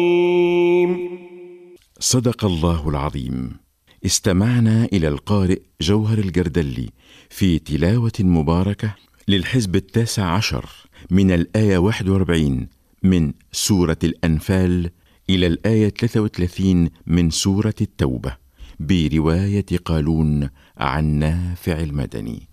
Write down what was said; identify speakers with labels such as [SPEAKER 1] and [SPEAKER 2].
[SPEAKER 1] صدق الله العظيم. استمعنا إلى القارئ جوهر الجردلي في تلاوة مباركة للحزب 19 من الآية 41 من سورة الأنفال إلى الآية 33 من سورة التوبة، برواية قالون عن نافع المدني.